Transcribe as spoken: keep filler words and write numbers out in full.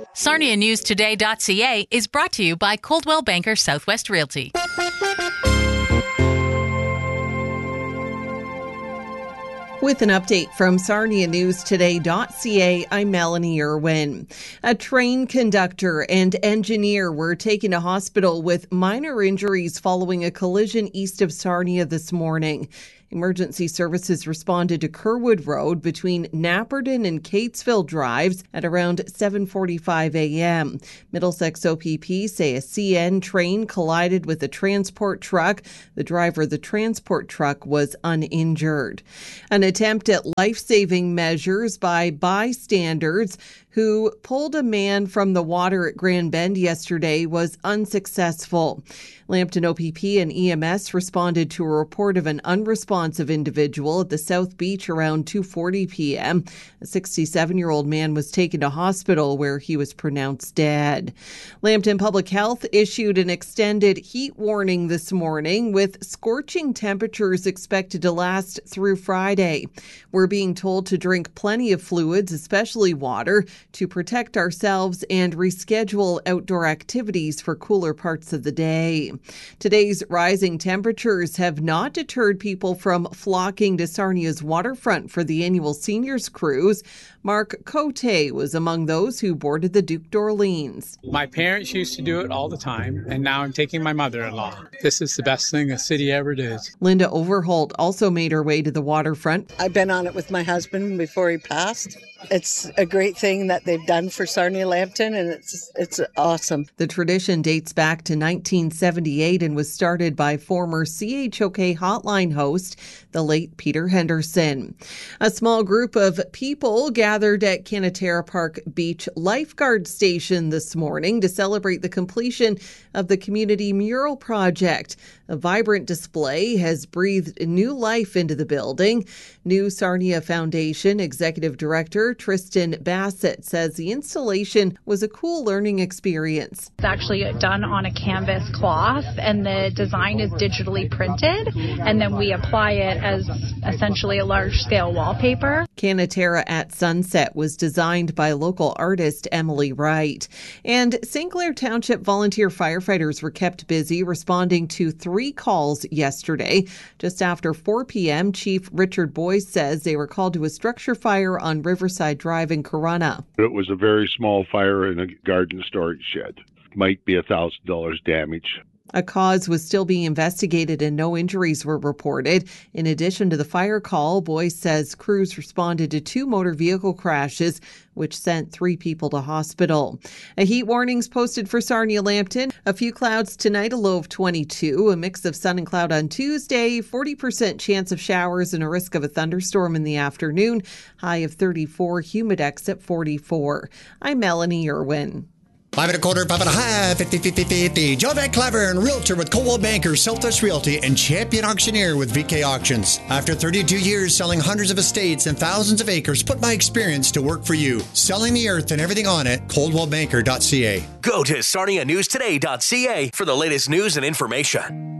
Sarnia News Today dot C A is brought to you by Coldwell Banker Southwest Realty. With an update from Sarnia News Today dot C A, I'm Melanie Irwin. A train conductor and engineer were taken to hospital with minor injuries following a collision east of Sarnia this morning. Emergency services responded to Kerwood Road between Napperton and Catesville Drives at around seven forty-five a.m. Middlesex O P P say a C N train collided with a transport truck. The driver of the transport truck was uninjured. An attempt at life-saving measures by bystanders who pulled a man from the water at Grand Bend yesterday was unsuccessful. Lambton O P P and E M S responded to a report of an unresponsive individual at the South Beach around two forty p.m. A sixty-seven-year-old man was taken to hospital where he was pronounced dead. Lambton Public Health issued an extended heat warning this morning with scorching temperatures expected to last through Friday. We're being told to drink plenty of fluids, especially water, to protect ourselves and reschedule outdoor activities for cooler parts of the day. Today's rising temperatures have not deterred people from flocking to Sarnia's waterfront for the annual seniors cruise. Mark Cote was among those who boarded the Duke d'Orleans. My parents used to do it all the time, and now I'm taking my mother-in-law. This is the best thing the city ever did. Linda Overholt also made her way to the waterfront. I've been on it with my husband before he passed. It's a great thing that they've done for Sarnia Lambton, and it's it's awesome. The tradition dates back to nineteen seventy-eight and was started by former C H O K hotline host, the late Peter Henderson. A small group of people gathered at Canatera Park Beach Lifeguard Station this morning to celebrate the completion of the community mural project. A vibrant display has breathed new life into the building. New Sarnia Foundation Executive Director Tristan Bassett says the installation was a cool learning experience. It's actually done on a canvas cloth, and the design is digitally printed, and then we apply it as essentially a large-scale wallpaper. Canatera at Sunset was designed by local artist Emily Wright. And Saint Clair Township volunteer firefighters were kept busy responding to three calls yesterday. Just after four p.m., Chief Richard Boyce says they were called to a structure fire on Riverside Drive in Corunna. It was a very small fire in a garden storage shed. Might be one thousand dollars damage. A cause was still being investigated and no injuries were reported. In addition to the fire call, Boyce says crews responded to two motor vehicle crashes, which sent three people to hospital. A heat warning's posted for Sarnia Lambton. A few clouds tonight, a low of twenty-two. A mix of sun and cloud on Tuesday. forty percent chance of showers and a risk of a thunderstorm in the afternoon. High of thirty-four, Humidex at forty-four. I'm Melanie Irwin. Five and a quarter, five and a half, fifty, fifty, fifty. Joe Van Cleveren, Realtor with Coldwell Banker, Southwest Realty, and Champion Auctioneer with V K Auctions. After thirty-two years selling hundreds of estates and thousands of acres, put my experience to work for you. Selling the earth and everything on it, Coldwell Banker dot C A. Go to Sarnia News Today dot C A for the latest news and information.